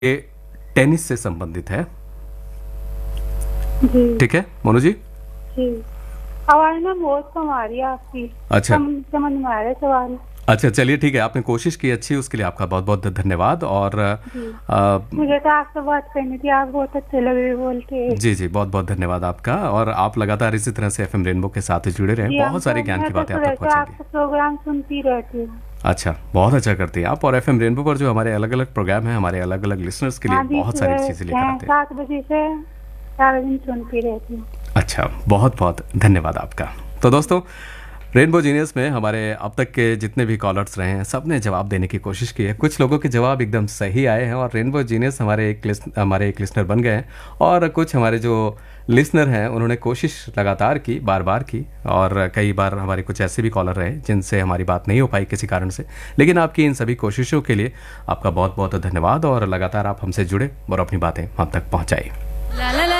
ये टेनिस से संबंधित है। जी ठीक है मोनू जी। जी। आवाज ना बहुत कम आ रही है आपकी। अच्छा समझ में आ रहा है सवाल। अच्छा, चलिए ठीक है, आपने कोशिश की अच्छी, उसके लिए आपका बहुत बहुत धन्यवाद। और जी मुझे तो आपसे बात करनी थी, आप बहुत अच्छे लग रहे बोलते। जी जी, बहुत बहुत धन्यवाद आपका। और आप लगातार इसी तरह से एफएम रेनबो के साथ जुड़े रहें, जी बहुत सारी ज्ञान मैं की तो बातें आप सुबह तक से पहुंचेंगी। आपका प्रोग्राम सुनती रहती हूँ। अच्छा, बहुत अच्छा करती हैं आप। और एफएम रेनबो पर जो हमारे अलग अलग प्रोग्राम हैं, हमारे अलग अलग लिसनर्स के लिए हाँ जी, बहुत सारी सुबह चीज़ें लेकर आते हैं। 7 बजे से सारा दिन सुनती रहती हूँ। अच्छा, बहुत बहुत धन्यवाद आपका। तो दोस्तों, रेनबो जीनियस में हमारे अब तक के जितने भी कॉलर्स रहे हैं, सब ने जवाब देने की कोशिश की है। कुछ लोगों के जवाब एकदम सही आए हैं और रेनबो जीनियस हमारे एक लिसनर बन गए हैं। और कुछ हमारे जो लिसनर हैं, उन्होंने कोशिश लगातार की, बार बार की। और कई बार हमारे कुछ ऐसे भी कॉलर रहे जिनसे हमारी बात नहीं हो पाई किसी कारण से। लेकिन आपकी इन सभी कोशिशों के लिए आपका बहुत बहुत धन्यवाद। और लगातार आप हमसे जुड़े और अपनी बातें हम तक पहुँचाई।